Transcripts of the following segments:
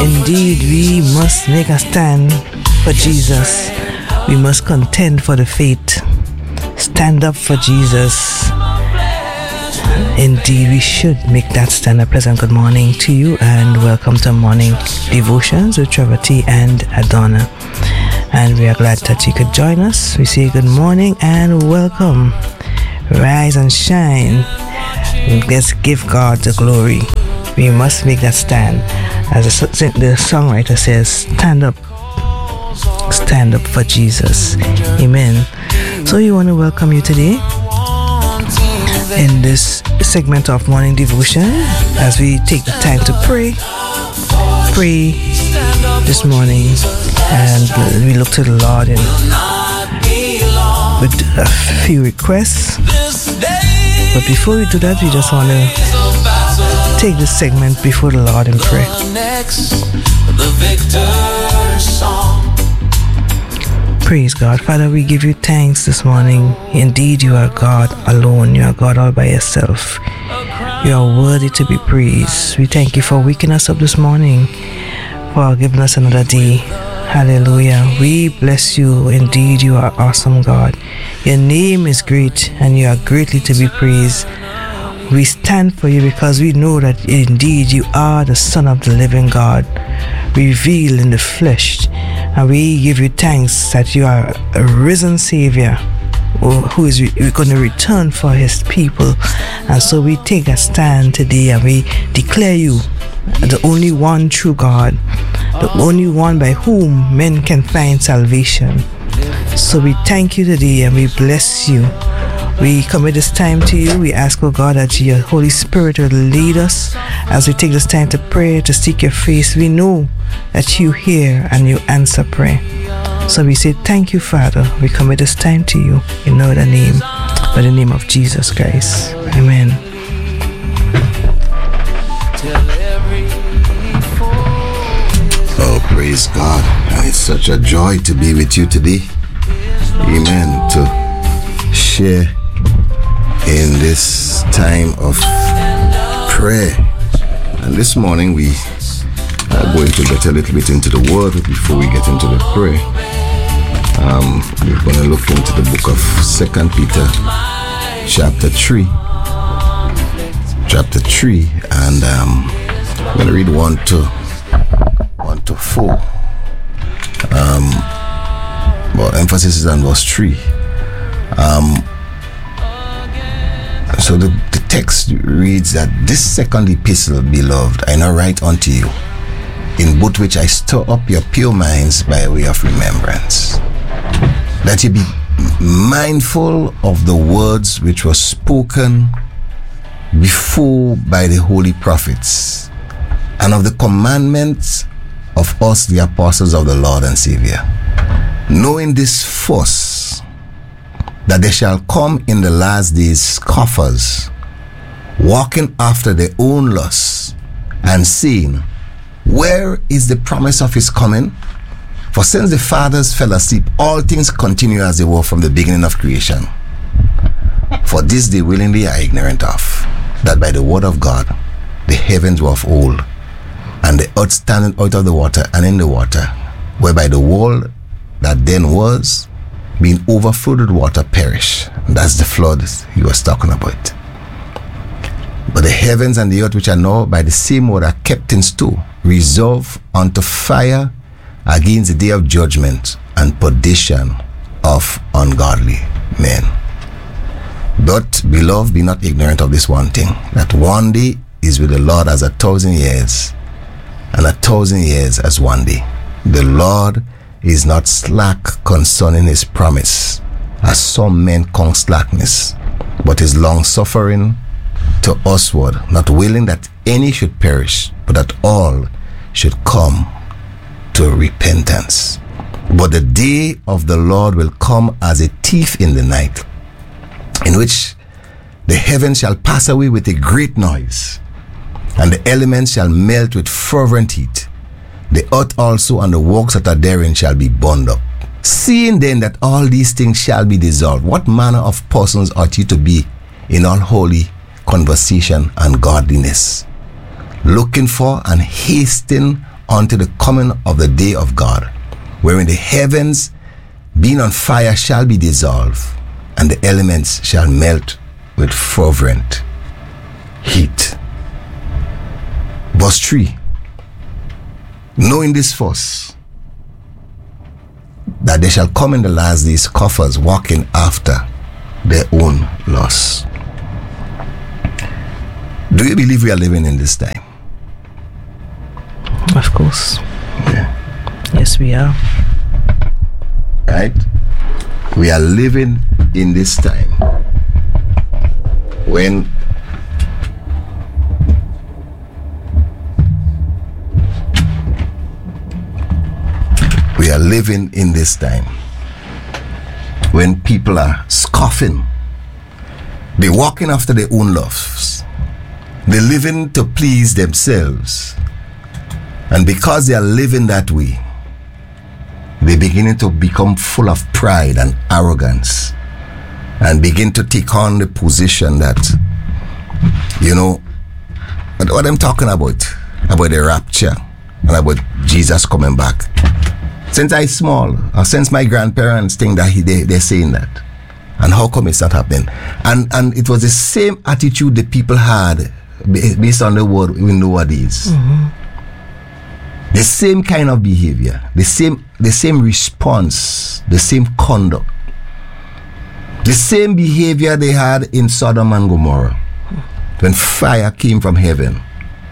Indeed, we must make a stand for Jesus. We must contend for the faith. Stand up for Jesus. Indeed, we should make that stand. A pleasant good morning to you and welcome to Morning Devotions with Trevor T and Adonna. And we are glad that you could join us. We say good morning and welcome. Rise and shine. Let's give God the glory. We must make that stand. As the songwriter says, stand up for Jesus. Amen. So we want to welcome you today in this segment of Morning Devotion as we take the time to pray this morning, and we look to the Lord and with a few requests. But before we do that, we just want to take this segment before the Lord and pray. Praise God. Father, we give you thanks this morning. Indeed, you are God alone. You are God all by yourself. You are worthy to be praised. We thank you for waking us up this morning, for giving us another day. Hallelujah. We bless you. Indeed, you are awesome, God. Your name is great and you are greatly to be praised. We stand for you because we know that indeed you are the Son of the living God, revealed in the flesh. And we give you thanks that you are a risen Savior who is going to return for his people. And so we take a stand today and we declare you the only one true God, the only one by whom men can find salvation. So we thank you today and we bless you. We commit this time to you. We ask, oh God, that your Holy Spirit will lead us as we take this time to pray, to seek your face. We know that you hear and you answer prayer. So we say thank you, Father. We commit this time to you in the name, by the name of Jesus Christ. Amen. Oh, praise God. And it's such a joy to be with you today. Amen. To share in this time of prayer. And this morning we are going to get a little bit into the word before we get into the prayer. We're going to look into the book of 2 Peter chapter 3, and I'm going to read 1 to 4. But emphasis is on verse 3. So the text reads that this second epistle, beloved, I now write unto you, in both which I stir up your pure minds by way of remembrance, that ye be mindful of the words which were spoken before by the holy prophets, and of the commandments of us the apostles of the Lord and Savior, knowing this first, that there shall come in the last days scoffers, walking after their own lusts, and saying, where is the promise of his coming? For since the fathers fell asleep, all things continue as they were from the beginning of creation. For this they willingly are ignorant of, that by the word of God the heavens were of old, and the earth standing out of the water and in the water, whereby the world that then was, being overflowed with water, perish. And that's the flood he was talking about. But the heavens and the earth, which are now by the same word, are kept in store, reserved unto fire against the day of judgment and perdition of ungodly men. But, beloved, be not ignorant of this one thing, that one day is with the Lord as 1,000 years, and 1,000 years as one day. The Lord is not slack concerning his promise, as some men count slackness, but is long suffering to usward, not willing that any should perish, but that all should come to repentance. But the day of the Lord will come as a thief in the night, in which the heavens shall pass away with a great noise, and the elements shall melt with fervent heat. The earth also and the works that are therein shall be burned up. Seeing then that all these things shall be dissolved, what manner of persons ought you to be in all holy conversation and godliness, looking for and hasting unto the coming of the day of God, wherein the heavens, being on fire, shall be dissolved, and the elements shall melt with fervent heat. Verse 3. Knowing this first, that they shall come in the last days scoffers, walking after their own lusts. Do you believe we are living in this time? Of course. Yeah. Yes, we are. Right? We are living in this time when we are living in this time when people are scoffing. They're walking after their own loves. They're living to please themselves. And because they are living that way, they're beginning to become full of pride and arrogance and begin to take on the position that, you know, what I'm talking about the rapture and about Jesus coming back. Since I small, or since my grandparents think that they're saying that. And how come it's not happening? And it was the same attitude the people had based on the word we nowadays. Mm-hmm. The same kind of behavior, the same response, the same conduct, the same behavior they had in Sodom and Gomorrah when fire came from heaven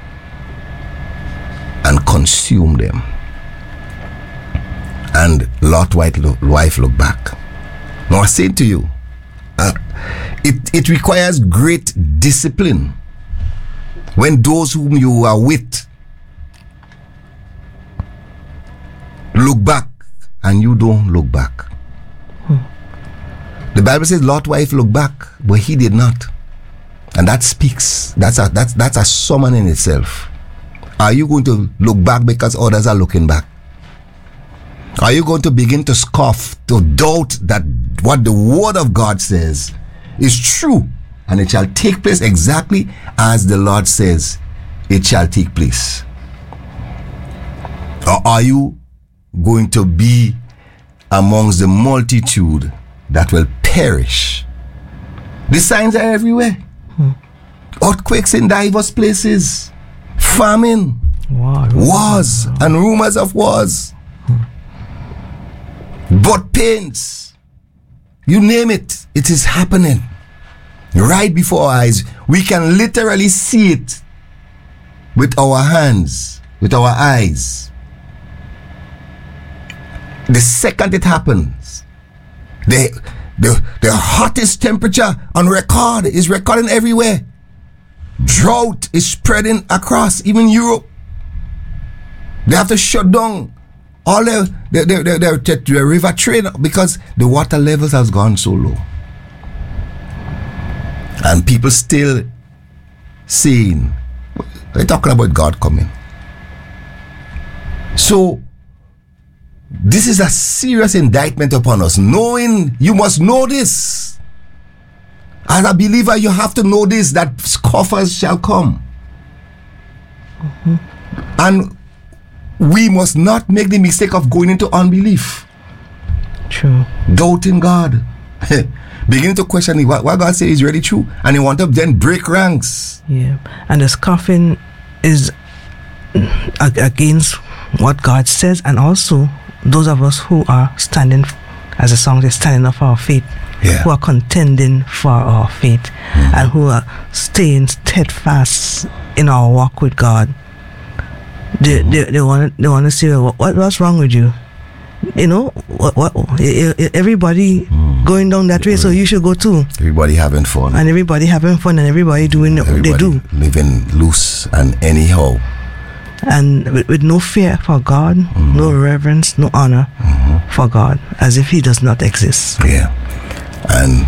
and consumed them. And Lot's wife looked back. Now I say to you, it requires great discipline when those whom you are with look back and you don't look back. The Bible says Lot's wife looked back, but he did not. And that speaks. That's a summon in itself. Are you going to look back because others are looking back? Are you going to begin to scoff, to doubt that what the word of God says is true and it shall take place exactly as the Lord says it shall take place? Or are you going to be amongst the multitude that will perish? The signs are everywhere. Earthquakes in diverse places, famine, wars and rumors of wars, birth pains, you name it, it is happening right before our eyes. We can literally see it with our hands, with our eyes. The second it happens, the hottest temperature on record is recording everywhere. Drought is spreading across even Europe. They have to shut down all their river trade because the water levels has gone so low. And people still saying, they're talking about God coming. So this is a serious indictment upon us, knowing you must know this. As a believer, you have to know this, that scoffers shall come. Mm-hmm. And we must not make the mistake of going into unbelief. True. Doubting God. Beginning to question what God says is really true. And you want to then break ranks. Yeah. And the scoffing is against what God says, and also those of us who are standing, as the song says, standing up for our faith. Yeah. Who are contending for our faith, mm-hmm. and who are staying steadfast in our walk with God. They want to say, what's wrong with you? You know, everybody going down that way, so you should go too. Everybody having fun, and everybody doing what they do, living loose and anyhow, and with no fear for God, mm-hmm. no reverence, no honor mm-hmm. for God, as if He does not exist. Yeah. And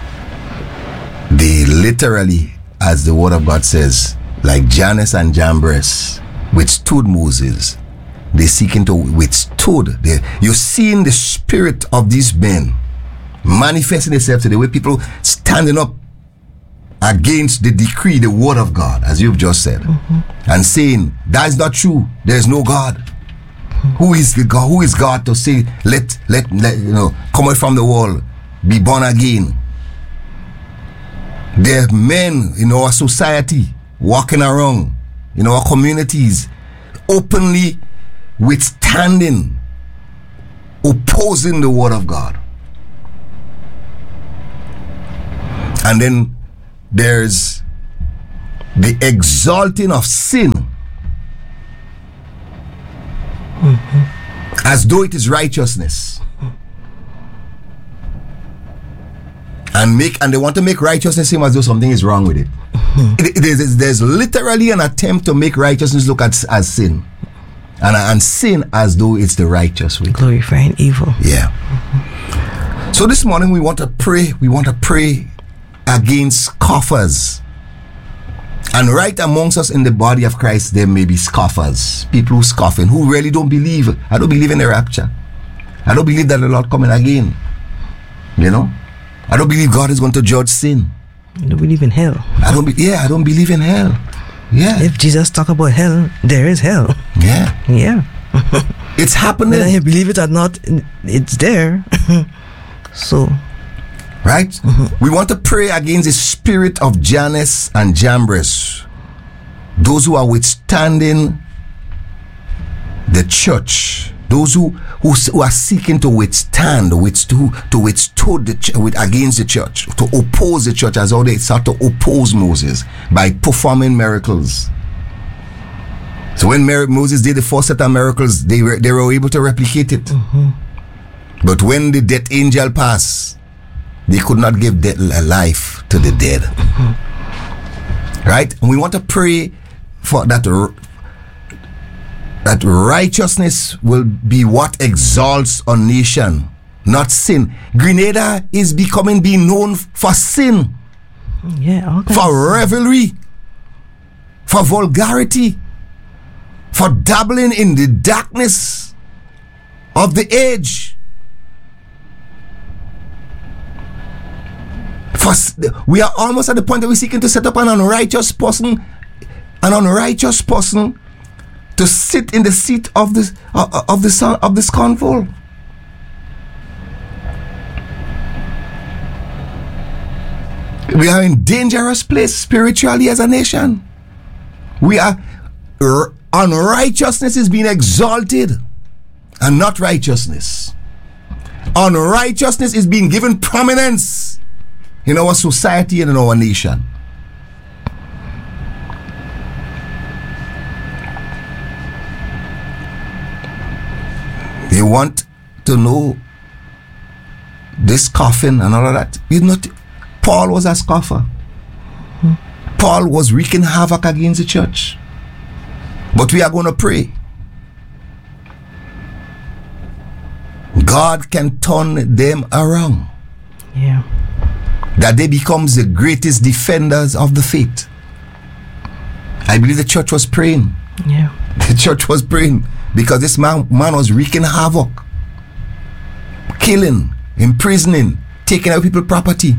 they literally, as the word of God says, like Jannes and Jambres withstood Moses, they seeking to withstood. You're seeing the spirit of these men manifesting itself today, where people standing up against the decree, the word of God, as you've just said, and saying that is not true. There is no God. Who is the God? Who is God to say let come out from the wall, be born again? There are men in our society walking around in our communities openly withstanding, opposing the word of God. And then there's the exalting of sin as though it is righteousness. And they want to make righteousness seem as though something is wrong with it. There's literally an attempt to make righteousness look at as sin. And sin as though it's the righteous way. Glorifying evil. Yeah. So this morning we want to pray. We want to pray against scoffers. And right amongst us in the body of Christ, there may be scoffers. People who scoffing, who really don't believe. I don't believe in the rapture. I don't believe that the Lord coming again. You know? I don't believe God is going to judge sin. You don't believe in hell. I don't believe in hell. Yeah. If Jesus talk about hell, there is hell. Yeah. Yeah. It's happening. Whether you believe it or not, it's there. So. Right? We want to pray against the spirit of Jannes and Jambres. Those who are withstanding the church. Those who are seeking to withstand, to withstood against the church, to oppose the church, as how they start to oppose Moses by performing miracles. So when Moses did the first set of miracles, they were able to replicate it. But when the death angel passed, they could not give life to the dead. Right? And we want to pray for that. That righteousness will be what exalts a nation, not sin. Grenada is being known for sin, for revelry, for vulgarity, for dabbling in the darkness of the age. We are almost at the point that we're seeking to set up an unrighteous person to sit in the seat of this scornful. We are in dangerous place spiritually as a nation. Unrighteousness is being exalted and not righteousness. Unrighteousness is being given prominence in our society and in our nation. They want to know this scoffing and all of that. Paul was a scoffer. Paul was wreaking havoc against the church. But we are going to pray. God can turn them around. Yeah. That they become the greatest defenders of the faith. I believe the church was praying. Yeah. The church was praying. Because this man was wreaking havoc, killing, imprisoning, taking out people's property.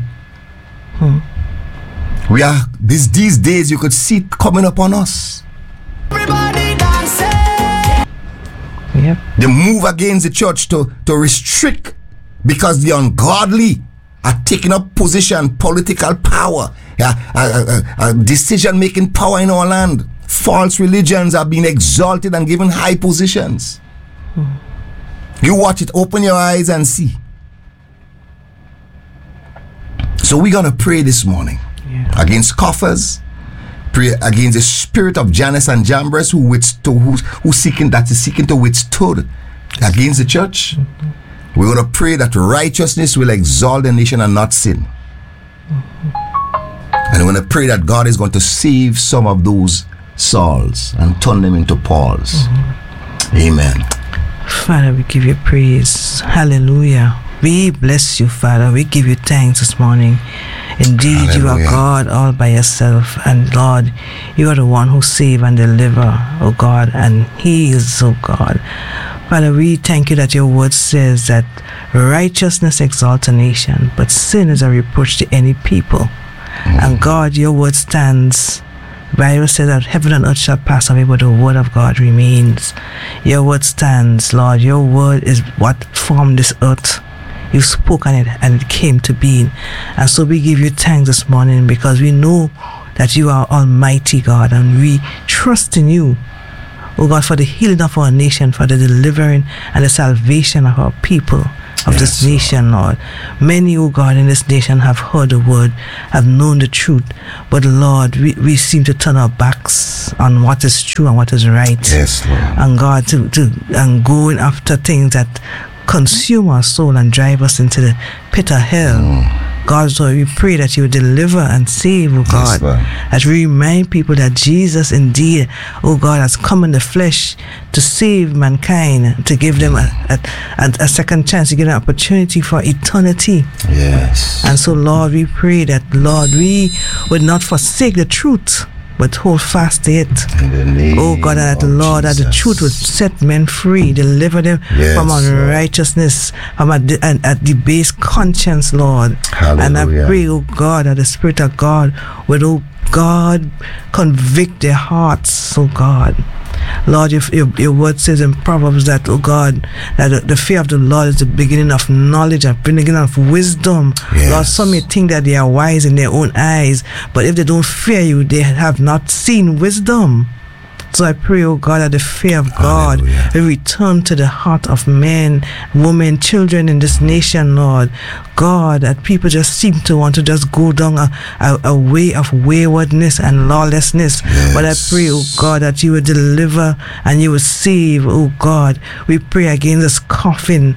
We are these days you could see it coming upon us. Everybody dancing. Yep. They move against the church to restrict because the ungodly are taking up position, political power, decision-making power in our land. False religions are being exalted and given high positions. You watch it, open your eyes and see. So we're going to pray this morning against scoffers, pray against the spirit of Jannes and Jambres who's seeking to withstood against the church. We're going to pray that righteousness will exalt the nation and not sin. And we're going to pray that God is going to save some of those Sauls and turn them into Pauls. Amen. Father, we give you praise. Hallelujah. We bless you, Father. We give you thanks this morning. Indeed, Hallelujah. You are God all by yourself. And Lord, you are the one who save and deliver, oh God, and heals, oh God. Father, we thank you that your word says that righteousness exalts a nation, but sin is a reproach to any people. And God, your word stands. Bible says that heaven and earth shall pass away, but the word of God remains. Your word stands, Lord. Your word is what formed this earth. You spoke on it and it came to being. And so we give you thanks this morning because we know that you are Almighty God, and we trust in you, oh God, for the healing of our nation, for the delivering and the salvation of our people, of this nation, Lord. Many, oh God, in this nation have heard the word, have known the truth, but Lord, we seem to turn our backs on what is true and what is right. Yes, Lord. And God, and going after things that consume our soul and drive us into the pit of hell. God, so we pray that you would deliver and save, oh God. Yes, as we remind people that Jesus indeed, oh God, has come in the flesh to save mankind, to give them a second chance, to give them an opportunity for eternity. Yes. And so, Lord, we pray that, Lord, we would not forsake the truth, but hold fast to it. In the name oh God, that Lord, Jesus. that the truth would set men free, deliver them from unrighteousness, from a debased conscience, Lord. Hallelujah. And I pray, oh God, that the Spirit of God would, oh God, convict their hearts, oh God. Lord, your word says in Proverbs that, oh God, that the fear of the Lord is the beginning of knowledge and beginning of wisdom. Yes. Lord, some may think that they are wise in their own eyes, but if they don't fear you, they have not seen wisdom. So I pray, oh God, that the fear of God will return to the heart of men, women, children in this nation, Lord. God, that people just seem to want to just go down a way of waywardness and lawlessness. Yes. But I pray, oh God, that you will deliver and you will save, oh God. We pray against this coffin,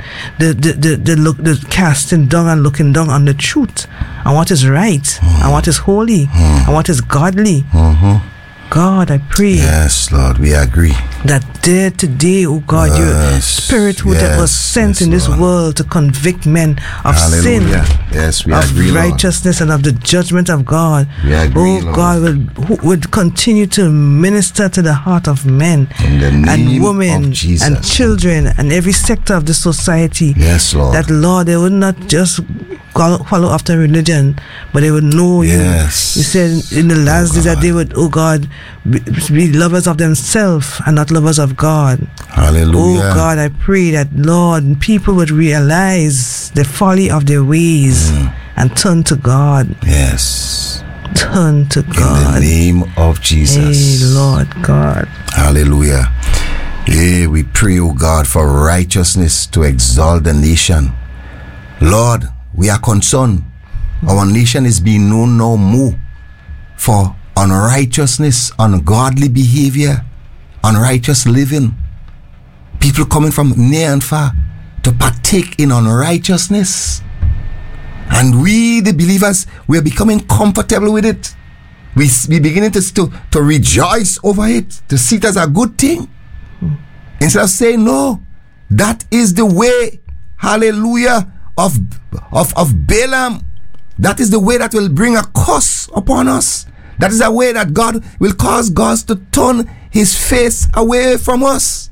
the casting down and looking down on the truth and what is right and what is holy and what is godly. God, I pray. Yes, Lord, we agree. That there today, oh God, your Spirit who was sent in this world to convict men of sin, yes, we of agree, righteousness, Lord. And of the judgment of God. We agree, oh God, would continue to minister to the heart of men in the name and women of Jesus. And children and every sector of the society. Yes, Lord. That, Lord, they would not just follow after religion, but they would know you. You said in the last days that they would, oh God, be lovers of themselves and not lovers of God. Hallelujah. Oh God, I pray that, Lord, people would realize the folly of their ways and turn to God. Yes. Turn to God. In the name of Jesus. Hey, Lord God. Hallelujah. Hey, we pray, oh God, for righteousness to exalt the nation. Lord, we are concerned. Our nation is being known no more for unrighteousness, ungodly behavior, unrighteous living. People coming from near and far to partake in unrighteousness. And we, the believers, we are becoming comfortable with it. We beginning to rejoice over it, to see it as a good thing. Instead of saying, no, that is the way, hallelujah, of Balaam. That is the way that will bring a curse upon us. That is a way that God will cause God to turn his face away from us.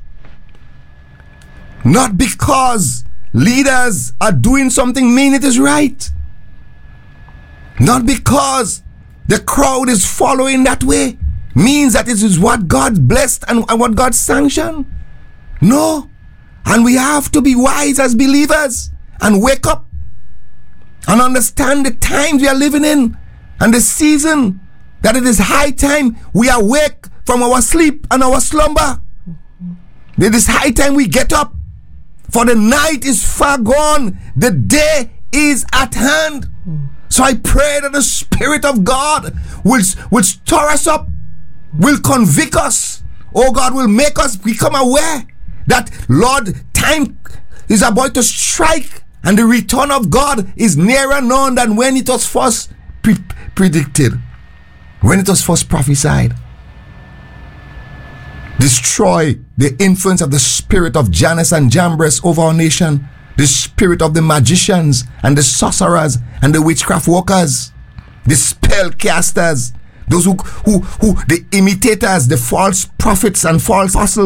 Not because leaders are doing something mean it is right. Not because the crowd is following that way means that it is what God blessed and what God sanctioned. No. And we have to be wise as believers and wake up and understand the times we are living in and the season, that it is high time we awake from our sleep and our slumber. It is high time we get up, for the night is far gone, the day is at hand. So I pray that the Spirit of God will stir us up, will convict us. Oh God, will make us become aware that, Lord, time is about to strike and the return of God is nearer known than when it was first predicted, when it was first prophesied. Destroy the influence of the spirit of Jannes and Jambres over our nation, the spirit of the magicians and the sorcerers and the witchcraft workers, the spell casters, those who the imitators, the false prophets and false apostles.